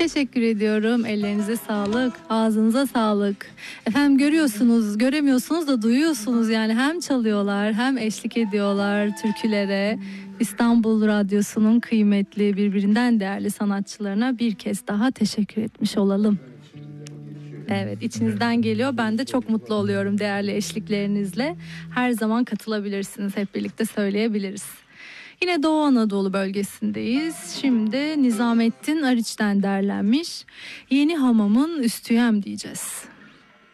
Teşekkür ediyorum. Ellerinize sağlık, ağzınıza sağlık. Efendim görüyorsunuz, göremiyorsunuz da duyuyorsunuz yani, hem çalıyorlar hem eşlik ediyorlar türkülere. İstanbul Radyosu'nun kıymetli, birbirinden değerli sanatçılarına bir kez daha teşekkür etmiş olalım. Evet, içinizden geliyor. Ben de çok mutlu oluyorum değerli eşliklerinizle. Her zaman katılabilirsiniz, hep birlikte söyleyebiliriz. Yine Doğu Anadolu bölgesindeyiz. Şimdi Nizamettin Ariç'ten derlenmiş Yeni Hamam'ın Üstüyem diyeceğiz.